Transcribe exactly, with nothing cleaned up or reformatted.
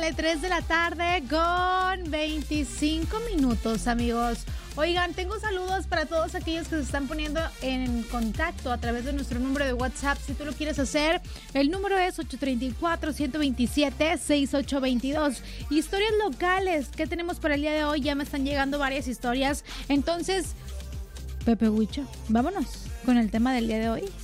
Ándale, tres de la tarde con veinticinco minutos, amigos. Oigan, tengo saludos para todos aquellos que se están poniendo en contacto a través de nuestro número de WhatsApp. Si tú lo quieres hacer, el número es ocho tres cuatro, uno dos siete, seis ocho dos dos. Historias locales, ¿qué tenemos para el día de hoy? Ya me están llegando varias historias. Entonces, Pepe Huicho, vámonos con el tema del día de hoy.